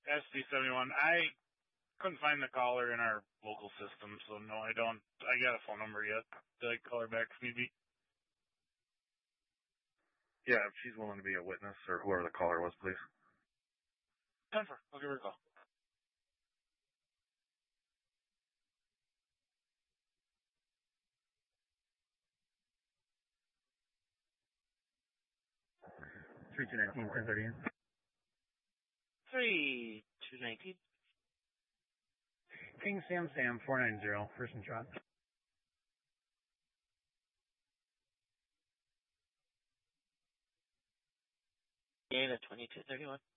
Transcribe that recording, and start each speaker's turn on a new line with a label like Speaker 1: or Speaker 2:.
Speaker 1: SD71. I couldn't find the caller in our local system, so no, I don't. I got a phone number yet. Did I call her back if need be?
Speaker 2: Yeah, if she's willing to be a witness, or whoever the caller was, please.
Speaker 1: Denver, I'll give her a call.
Speaker 2: Three two 1030.
Speaker 3: 3219.
Speaker 2: King Sam 490, first and trot.
Speaker 3: Data 2231.